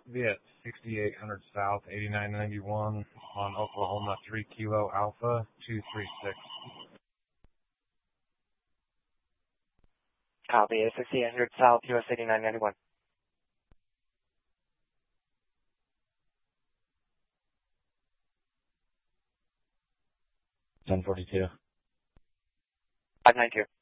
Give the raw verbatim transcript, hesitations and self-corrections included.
Be at sixty-eight hundred South, eighty-nine ninety-one on Oklahoma three Kilo Alpha two three six. Copy, sixty-eight hundred South, U S eighty-nine ninety-one. ten forty-two. five nine two.